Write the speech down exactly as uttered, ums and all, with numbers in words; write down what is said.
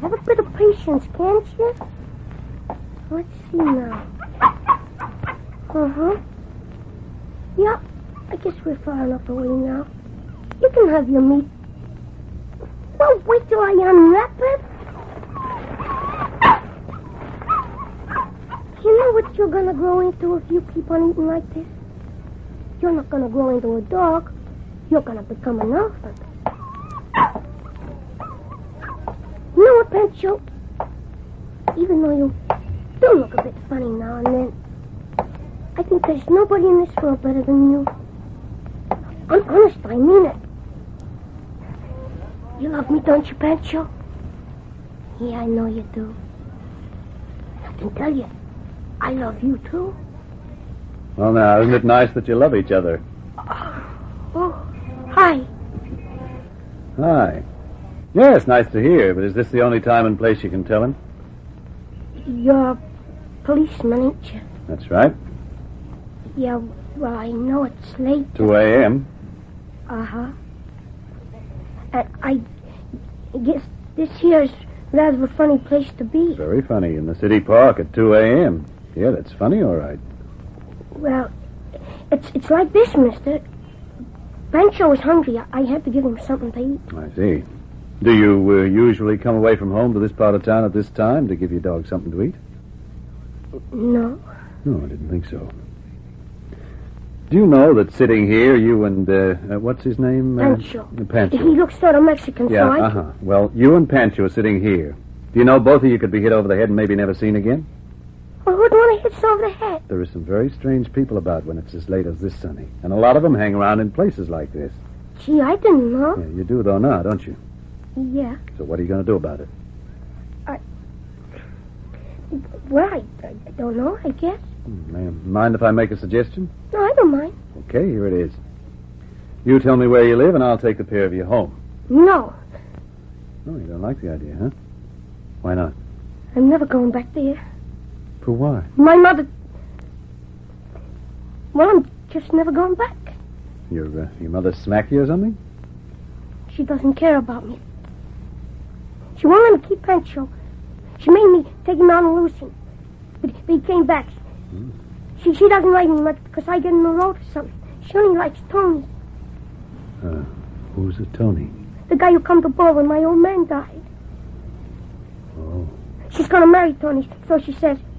Have a bit of patience, can't you? Let's see now. Uh-huh. Yeah, I guess we're far enough away now. You can have your meat. Well, wait till I unwrap it. You know what you're gonna grow into if you keep on eating like this? You're not gonna grow into a dog. You're gonna become an elephant. You know what, Pancho? Even though you do look a bit funny now and then, I think there's nobody in this world better than you. I'm honest, I mean it. You love me, don't you, Pancho? Yeah, I know you do. I can tell you, I love you, too. Well, now, isn't it nice that you love each other? Oh, hi. Hi. Yes, nice to hear, but is this the only time and place you can tell him? You're a policeman, ain't you? That's right. Yeah, well, I know it's late. two a.m. Uh-huh. And I guess this here's rather a funny place to be. Very funny, in the city park at two a.m. Yeah, that's funny, all right. Well, it's it's like this, mister. Pancho was hungry. I, I had to give him something to eat. I see. Do you uh, usually come away from home to this part of town at this time to give your dog something to eat? No. No, I didn't think so. Do you know that sitting here, you and, uh, uh, what's his name? Pancho. Uh, Pancho. He looks sort of Mexican, yeah, so I... uh-huh. Well, you and Pancho are sitting here. Do you know both of you could be hit over the head and maybe never seen again? Well, who'd want to hit us over the head? There are some very strange people about when it's as late as this, Sonny. And a lot of them hang around in places like this. Gee, I didn't know. Yeah, you do, though, now, don't you? Yeah. So what are you going to do about it? I... Well, I, I don't know, I guess. Hmm, ma'am, mind if I make a suggestion? No, I don't mind. Okay, here it is. You tell me where you live, and I'll take the pair of you home. No. Oh, you don't like the idea, huh? Why not? I'm never going back there. For why? My mother... Well, I'm just never going back. Your, uh, your mother smack you or something? She doesn't care about me. She won't let me keep Pancho. She made me take him out and loose him. But, but he came back. Hmm. She she doesn't like me much because I get in the road or something. She only likes Tony. Uh, who's a Tony? The guy who come to ball when my old man died. Oh. She's going to marry Tony, so she says.